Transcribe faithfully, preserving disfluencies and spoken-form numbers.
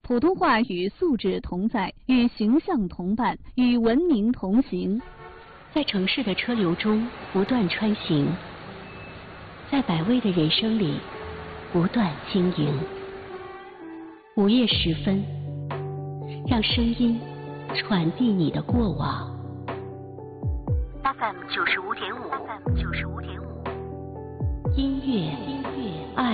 普通话与素质同在，与形象同伴，与文明同行。 在城市的车流中不断穿行，在百味的人生里不断经营。午夜时分，让声音传递你的过往。F M 九十五点五，F M 九十五点五，音乐，音乐。